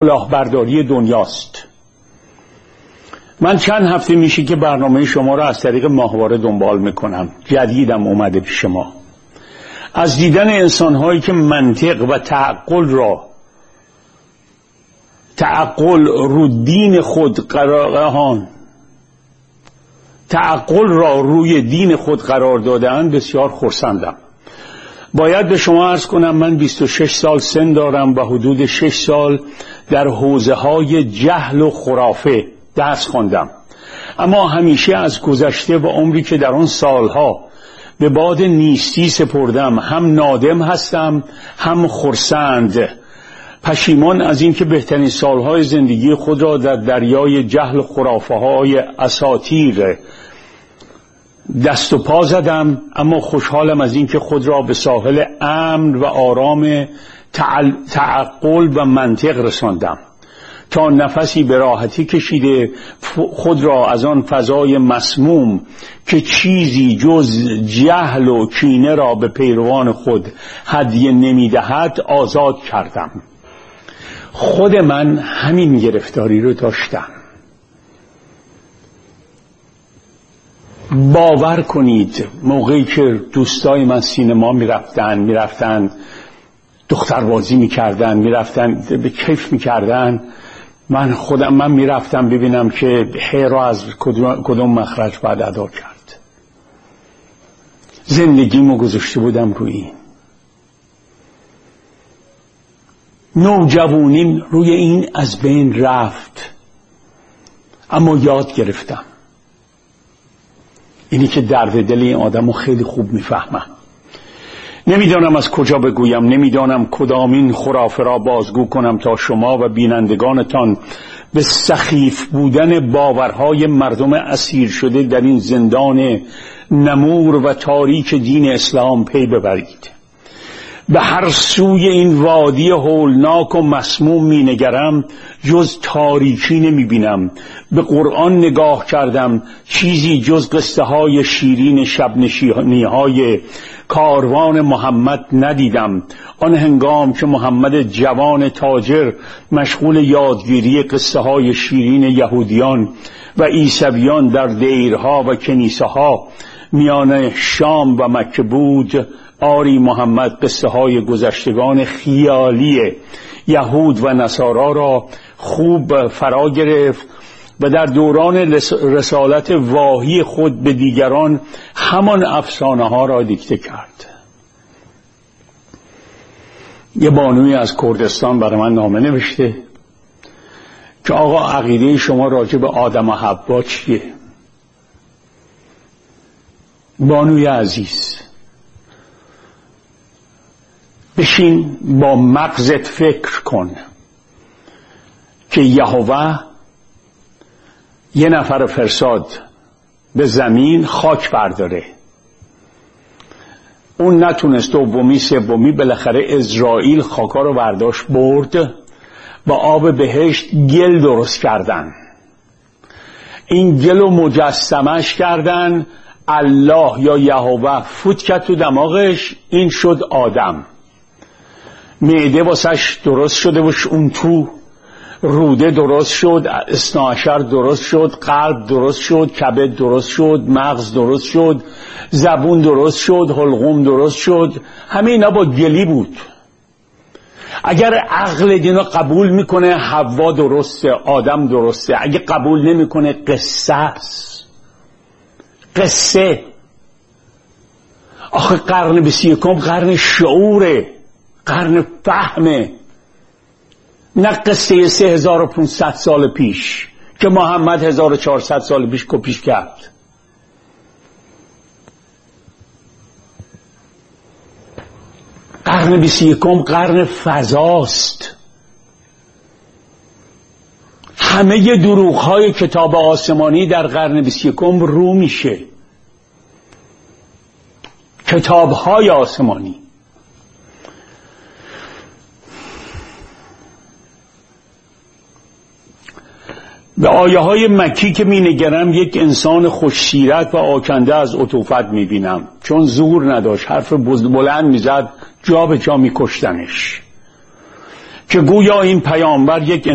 کلاهبرداری دنیاست. من چند هفته میشه که برنامه شما را از طریق ماهواره دنبال میکنم. جدیدم اومده پیش ما. از دیدن انسانهایی که منطق و تعقل رو دین خود تعقل را روی دین خود قرار داده‌اند بسیار خرسندم. باید به شما عرض کنم من 26 سال سن دارم و حدود 6 سال در حوزه‌های جهل و خرافه درس خواندم، اما همیشه از گذشته و عمری که در آن سالها به باد نیستی سپردم هم نادم هستم هم خرسند، پشیمان از این که بهترین سالهای زندگی خود را در دریای جهل و خرافه‌های اساطیر دست و پا زدم، اما خوشحالم از این که خود را به ساحل امن و آرام تعقل و منطق رساندم تا نفسی به راحتی کشیده خود را از آن فضای مسموم که چیزی جز جهل و کینه را به پیروان خود هدیه نمی‌دهد آزاد کردم. خود من همین گرفتاری رو داشتم. باور کنید موقعی که دوستای من سینما میرفتن دختربازی میکردن، میرفتن به کیف میکردن، من میرفتم ببینم که هی را از کدوم مخرج باید ادا کرد. زندگیمو گذاشته بودم روی این. نوجوانیم روی این از بین رفت، اما یاد گرفتم. اینی که درد دل این آدمو خیلی خوب میفهمم. نمیدانم از کجا بگویم، نمیدانم کدامین خرافه را بازگو کنم تا شما و بینندگانتان به سخیف بودن باورهای مردم اسیر شده در این زندان نمور و تاریک دین اسلام پی ببرید. به هر سوی این وادی هولناک و مسموم می نگرم جز تاریکی نمی بینم. به قرآن نگاه کردم، چیزی جز قصه های شیرین شب نشینی های کاروان محمد ندیدم. آن هنگام که محمد جوان تاجر مشغول یادگیری قصه های شیرین یهودیان و عیسویان در دیرها و کنیسه ها میان شام و مکه بود، آری محمد قصه های گذشتگان خیالی یهود و نصارا را خوب فرا گرفت و در دوران رسالت واهی خود به دیگران همان افسانه ها را دیکته کرد. یه بانوی از کردستان برای من نامه نوشته که آقا عقیده شما راجع به آدم و حوا چیه؟ بانوی عزیز، بشین با مغزت فکر کن که یهوه یه نفر فرستاد به زمین خاک برداره، اون نتونست، دومی سومی، بالاخره اسرائیل خاکا رو برداشت برد، با آب بهشت گل درست کردن، این گل رو مجسمش کردن، الله یا یهوه فوت کرد تو دماغش، این شد آدم. معده واسش درست شده وش اون تو، روده درست شد، اثناعشر درست شد، قلب درست شد، کبد درست شد، مغز درست شد، زبون درست شد، حلقوم درست شد. همه اینا با گلی بود. اگر عقل دینا قبول میکنه حوا درسته، آدم درسته. اگه قبول نمیکنه قصه است. قصه. آخه قرن 21 قرن شعوره، قرن فهمه، نه قصه 3500 سال پیش که محمد 1400 سال پیش کپیش کرد. قرن 21 قرن فضاست. همه دروغ‌های کتاب آسمانی در قرن 21 رو میشه. کتاب‌های آسمانی. به آیه های مکی که می نگرم یک انسان خوشسیرت و آکنده از عطوفت می بینم، چون زور نداشت، حرف بلند می زد، جا به جا می کشتنش، که گویا این پیامبر یک